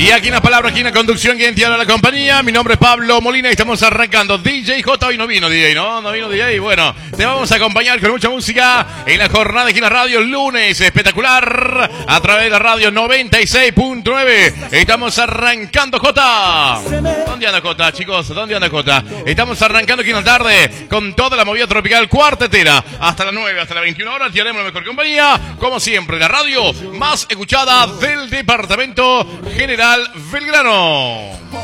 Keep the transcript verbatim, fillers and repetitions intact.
Y aquí en la palabra, aquí en la conducción, quien te habla la compañía. Mi nombre es Pablo Molina y estamos arrancando. D J J hoy no vino D J, ¿no? No vino D J. Bueno, te vamos a acompañar con mucha música en la jornada aquí en la radio, lunes espectacular, a través de la radio noventa y seis punto nueve. Estamos arrancando, J. ¿Dónde anda J, chicos? ¿Dónde anda J? Estamos arrancando aquí en la tarde con toda la movida tropical cuartetera. Hasta las nueve, hasta las veintiuna horas, te haremos la mejor compañía. Como siempre, la radio más escuchada del departamento General Belgrano.